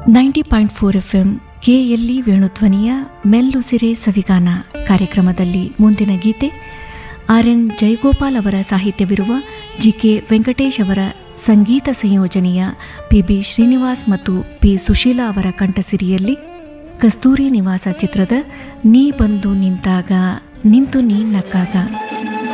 90.4 FM KLE ವೇಣುಧ್ವನಿಯ ಮೆಲ್ಲುಸಿರೆ ಸವಿಗಾನ ಕಾರ್ಯಕ್ರಮದಲ್ಲಿ ಮುಂದಿನ ಗೀತೆ R N. Jayagopal ಅವರ ಸಾಹಿತ್ಯವಿರುವ ಜಿ.ಕೆ. ವೆಂಕಟೇಶ್ ಅವರ ಸಂಗೀತ ಸಂಯೋಜನೆಯ ಪಿ.ಬಿ. ಶ್ರೀನಿವಾಸ್ ಮತ್ತು ಪಿ. ಸುಶೀಲಾ ಅವರ ಕಂಠಸಿರಿಯಲ್ಲಿ ಕಸ್ತೂರಿ ನಿವಾಸ ಚಿತ್ರದ ನೀ ಬಂದು ನಿಂತಾಗ ನಿಂತು ನೀ ನಕ್ಕಾಗ.